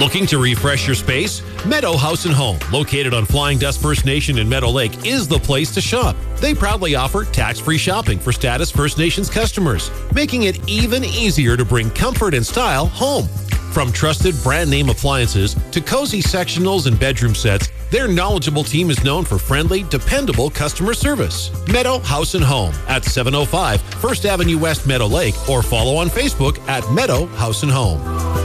Looking to refresh your space? Meadow House and Home, located on Flying Dust First Nation in Meadow Lake, is the place to shop. They proudly offer tax-free shopping for Status First Nations customers, making it even easier to bring comfort and style home. From trusted brand-name appliances to cozy sectionals and bedroom sets, their knowledgeable team is known for friendly, dependable customer service. Meadow House and Home at 705 First Avenue West, Meadow Lake, or follow on Facebook at Meadow House and Home.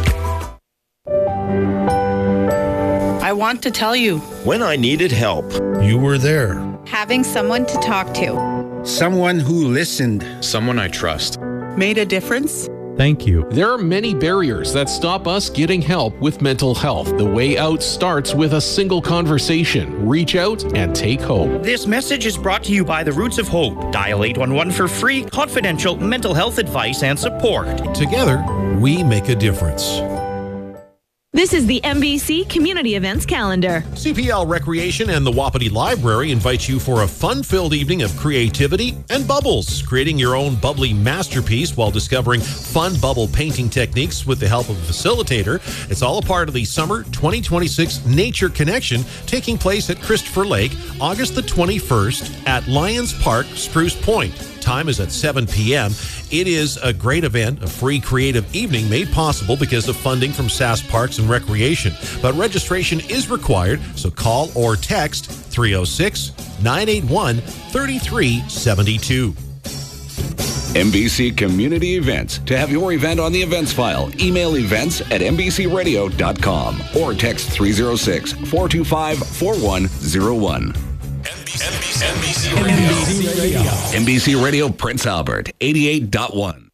I want to tell you. When I needed help. You were there. Having someone to talk to. Someone who listened. Someone I trust. Made a difference. Thank you. There are many barriers that stop us getting help with mental health. The way out starts with a single conversation. Reach out and take hope. This message is brought to you by the Roots of Hope. Dial 811 for free, confidential mental health advice and support. Together, we make a difference. This is the MBC Community Events Calendar. CPL Recreation and the Wapiti Library invite you for a fun-filled evening of creativity and bubbles, creating your own bubbly masterpiece while discovering fun bubble painting techniques with the help of a facilitator. It's all a part of the Summer 2026 Nature Connection taking place at Christopher Lake, August the 21st at Lions Park, Spruce Point. Time is at 7 p.m. It is a great event, a free creative evening made possible because of funding from SAS Parks and Recreation. But registration is required, so call or text 306-981-3372. MBC Community Events. To have your event on the events file, email events@mbcradio.com or text 306-425-4101. NBC Radio. NBC Radio Prince Albert, 88.1.